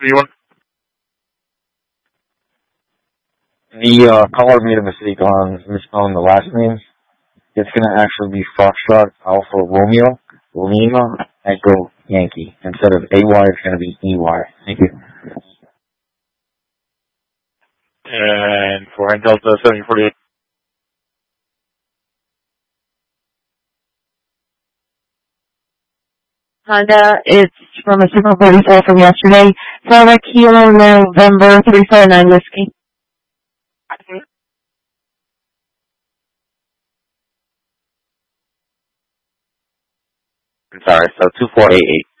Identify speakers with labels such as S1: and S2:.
S1: anyone?
S2: The caller made a mistake on misspelling the last name. It's going to actually be Foxtrot Alpha Romeo Lima Echo Yankee. Instead of AY, it's going to be EY. Thank you.
S1: And for Delta 7048.
S3: Honda, it's from a Super 44 from yesterday. Sarah Kilo November 349 Whiskey.
S2: I'm sorry, so 2488.